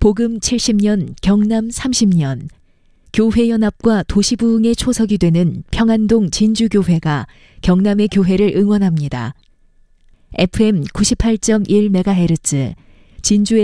복음 70년, 경남 30년, 교회연합과 도시부흥의 초석이 되는 평안동 진주교회가 경남의 교회를 응원합니다. FM 98.1MHz, 진주의